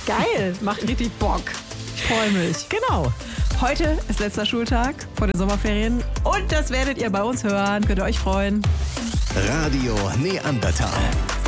Geil, macht richtig Bock. Ich freue mich. Genau. Heute ist letzter Schultag vor den Sommerferien und das werdet ihr bei uns hören. Könnt ihr euch freuen. Radio Neandertal.